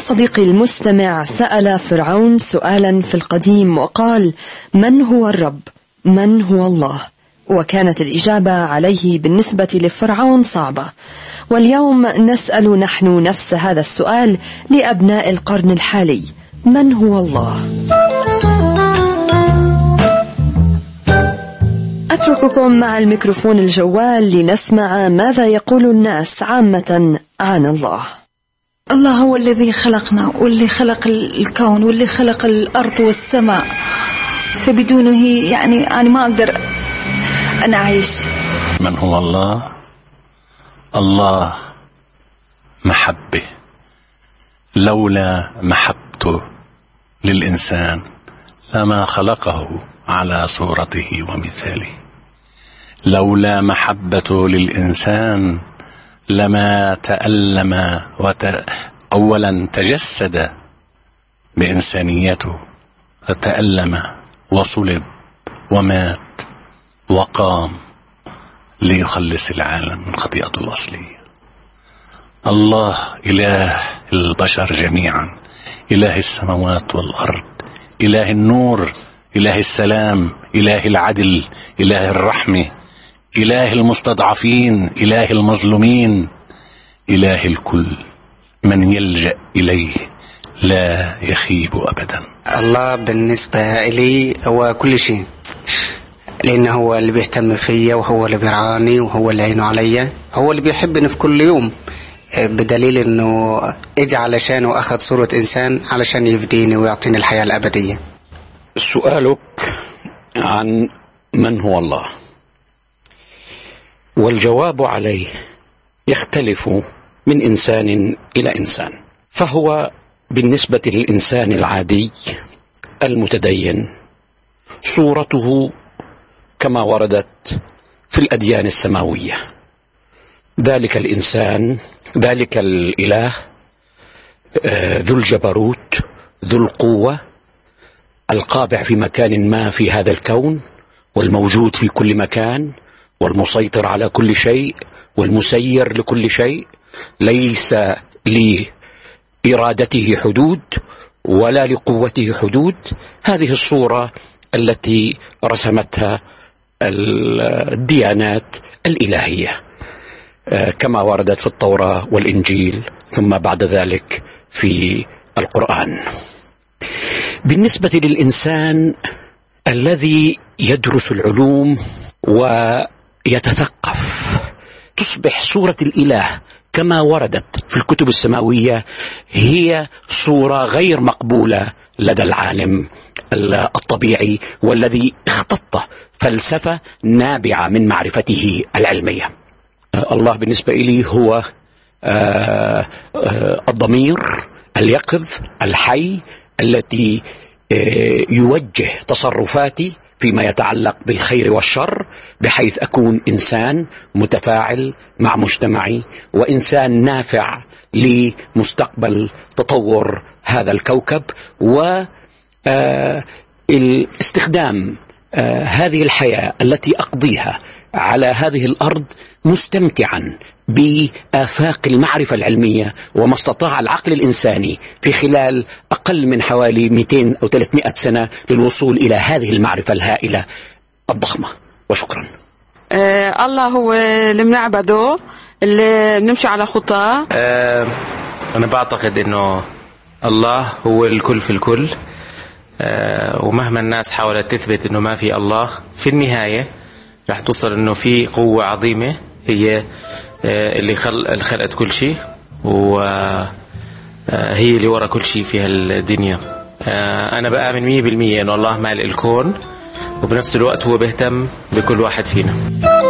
صديقي المستمع، سأل فرعون سؤالا في القديم وقال: من هو الرب؟ من هو الله؟ وكانت الإجابة عليه بالنسبة لفرعون صعبة. واليوم نسأل نحن نفس هذا السؤال لأبناء القرن الحالي: من هو الله؟ أترككم مع الميكروفون الجوال لنسمع ماذا يقول الناس عامة عن الله. الله هو الذي خلقنا واللي خلق الكون واللي خلق الأرض والسماء، فبدونه يعني أنا ما أقدر أن أعيش. من هو الله؟ الله محبة، لولا محبته للإنسان لما خلقه على صورته ومثاله. لولا محبته للإنسان لما تألم أولا تجسد بإنسانيته، فتألم وصلب ومات وقام ليخلص العالم من خطيئته الأصلية. الله إله البشر جميعا، إله السماوات والأرض، إله النور، إله السلام، إله العدل، إله الرحمة، إله المستضعفين، إله المظلومين، إله الكل، من يلجأ إليه لا يخيب أبدا. الله بالنسبة لي هو كل شيء، لأنه هو اللي بيهتم فيا، وهو اللي بيرعاني، وهو اللي عينه عليا، هو اللي بيحبني في كل يوم، بدليل أنه إجى علشان وأخذ صورة إنسان علشان يفديني ويعطيني الحياة الأبدية. سؤالك عن من هو الله، والجواب عليه يختلف من إنسان إلى إنسان. فهو بالنسبة للإنسان العادي المتدين صورته كما وردت في الأديان السماوية. ذلك الإنسان، ذلك الإله ذو الجبروت، ذو القوة، القابع في مكان ما في هذا الكون، والموجود في كل مكان، والمسيطر على كل شيء، والمسير لكل شيء، ليس لإرادته حدود ولا لقوته حدود. هذه الصورة التي رسمتها الديانات الإلهية كما وردت في التوراة والإنجيل، ثم بعد ذلك في القرآن. بالنسبة للإنسان الذي يدرس العلوم ويتثقف، تصبح صورة الإله كما وردت في الكتب السماوية هي صورة غير مقبولة لدى العالم الطبيعي والذي اختط فلسفة نابعة من معرفته العلمية. الله بالنسبة لي هو الضمير اليقظ الحي التي يوجه تصرفاتي فيما يتعلق بالخير والشر، بحيث أكون إنسان متفاعل مع مجتمعي، وإنسان نافع لمستقبل تطور هذا الكوكب، واستخدام هذه الحياة التي أقضيها على هذه الأرض مستمتعا بآفاق المعرفة العلمية، وما استطاع العقل الإنساني في خلال أقل من حوالي 200 أو 300 سنة للوصول إلى هذه المعرفة الهائلة الضخمة. وشكرا. الله هو اللي بنعبده، اللي بنمشي على خطاه. أنا بعتقد أنه الله هو الكل في الكل، ومهما الناس حاولت تثبت أنه ما في الله، في النهاية رح توصل أنه في قوة عظيمة هي اللي خلقت كل شيء، وهي اللي وراء كل شيء في هالدنيا. أنا بآمن 100% أنه الله مالك الكون، وبنفس الوقت هو بيهتم بكل واحد فينا.